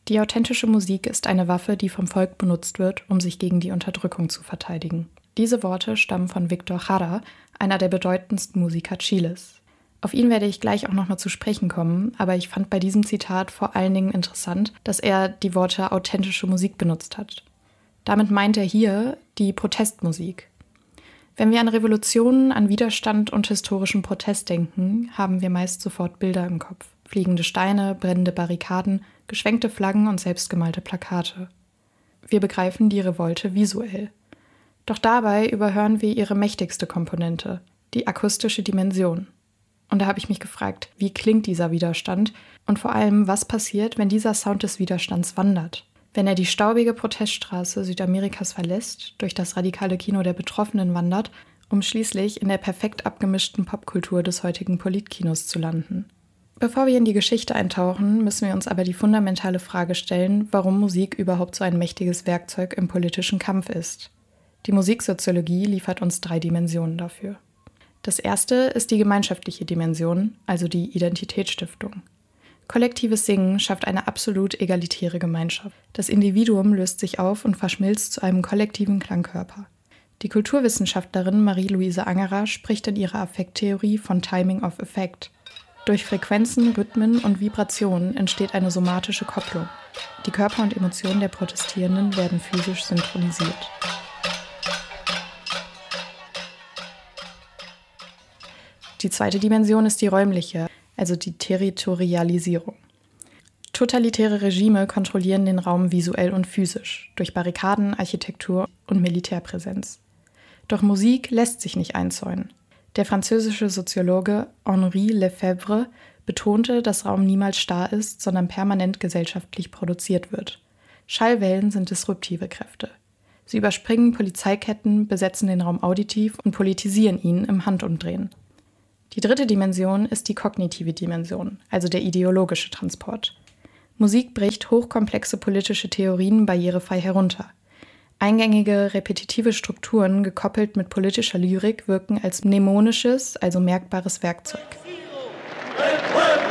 Die authentische Musik ist eine Waffe, die vom Volk benutzt wird, um sich gegen die Unterdrückung zu verteidigen. Diese Worte stammen von Víctor Jara, einer der bedeutendsten Musiker Chiles. Auf ihn werde ich gleich auch nochmal zu sprechen kommen, aber ich fand bei diesem Zitat vor allen Dingen interessant, dass er die Worte authentische Musik benutzt hat. Damit meint er hier die Protestmusik. Wenn wir an Revolutionen, an Widerstand und historischen Protest denken, haben wir meist sofort Bilder im Kopf. Fliegende Steine, brennende Barrikaden, geschwenkte Flaggen und selbstgemalte Plakate. Wir begreifen die Revolte visuell. Doch dabei überhören wir ihre mächtigste Komponente, die akustische Dimension. Und da habe ich mich gefragt, wie klingt dieser Widerstand und vor allem, was passiert, wenn dieser Sound des Widerstands wandert? Wenn er die staubige Proteststraße Südamerikas verlässt, durch das radikale Kino der Betroffenen wandert, um schließlich in der perfekt abgemischten Popkultur des heutigen Politkinos zu landen. Bevor wir in die Geschichte eintauchen, müssen wir uns aber die fundamentale Frage stellen, warum Musik überhaupt so ein mächtiges Werkzeug im politischen Kampf ist. Die Musiksoziologie liefert uns 3 Dimensionen dafür. Das erste ist die gemeinschaftliche Dimension, also die Identitätsstiftung. Kollektives Singen schafft eine absolut egalitäre Gemeinschaft. Das Individuum löst sich auf und verschmilzt zu einem kollektiven Klangkörper. Die Kulturwissenschaftlerin Marie-Louise Angerer spricht in ihrer Affekttheorie von Timing of Effect. Durch Frequenzen, Rhythmen und Vibrationen entsteht eine somatische Kopplung. Die Körper und Emotionen der Protestierenden werden physisch synchronisiert. Die zweite Dimension ist die räumliche, also die Territorialisierung. Totalitäre Regime kontrollieren den Raum visuell und physisch, durch Barrikaden, Architektur und Militärpräsenz. Doch Musik lässt sich nicht einzäunen. Der französische Soziologe Henri Lefebvre betonte, dass Raum niemals starr ist, sondern permanent gesellschaftlich produziert wird. Schallwellen sind disruptive Kräfte. Sie überspringen Polizeiketten, besetzen den Raum auditiv und politisieren ihn im Handumdrehen. Die dritte Dimension ist die kognitive Dimension, also der ideologische Transport. Musik bricht hochkomplexe politische Theorien barrierefrei herunter. Eingängige, repetitive Strukturen, gekoppelt mit politischer Lyrik, wirken als mnemonisches, also merkbares Werkzeug.